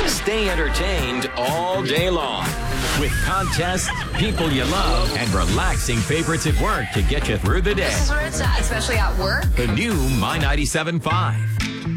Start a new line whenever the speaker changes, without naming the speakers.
Stay entertained all day long with contests, people you love, and relaxing favorites at work to get you through the day.
This is where it's at, especially at work.
The new My 97.5.